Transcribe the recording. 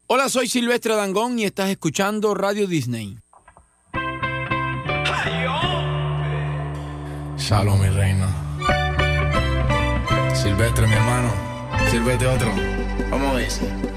Hola, soy Silvestre Dangond y estás escuchando Radio Disney. Shalom, mi reina. Silvestre, mi hermano. Sírvete otro. Vamos a ver.